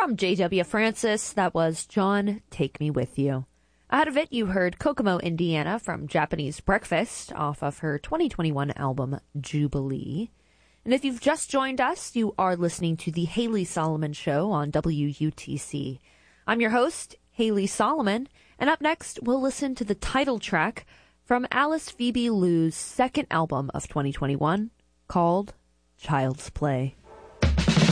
From J.W. Francis, that was John, Take Me With You. Out of it, you heard Kokomo, Indiana from Japanese Breakfast off of her 2021 album Jubilee. And if you've just joined us, you are listening to The Haley Solomon Show on WUTC. I'm your host, Haley Solomon, and up next, we'll listen to the title track from Alice Phoebe Lou's second album of 2021 called Child's Play.